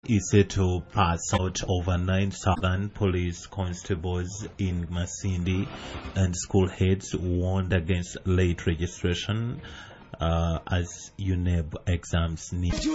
is set to pass out over 9,000 police constables in Masindi, and school heads warned against late registration as UNEB exams need.